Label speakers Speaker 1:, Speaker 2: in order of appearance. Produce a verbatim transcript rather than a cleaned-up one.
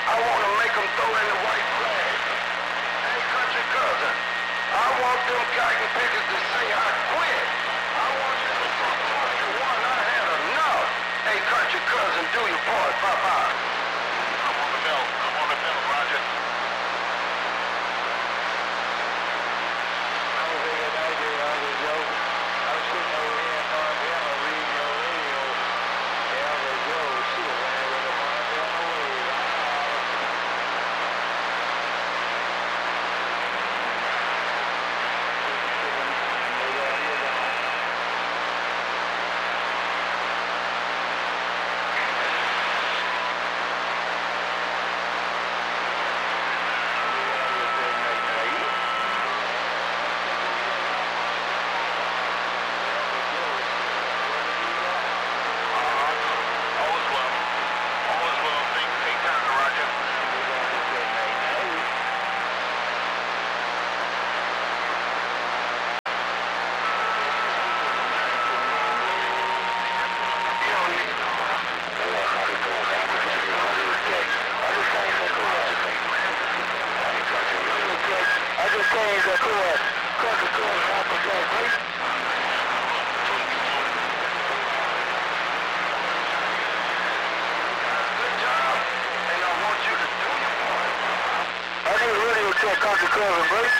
Speaker 1: I want to make them throw in the white flag. Hey, country cousin, I want them cotton pickers to say I quit. I want them to say twenty-one, I had enough. Hey, country cousin, do your part. Bye-bye. I'm on the belt. I'm on the belt, Roger. Country Club and break.